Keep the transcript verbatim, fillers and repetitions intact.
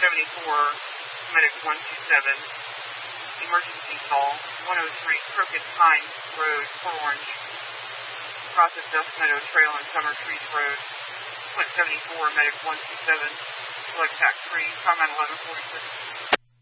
seventy-four, Medic one two seven. Emergency call, one oh three Crooked Pine Road, Port Orange. Cross of Dusk Meadow Trail and Summer Trees Road. Point seventy-four, Medic one two seven. Select T A C three, comment eleven forty-six.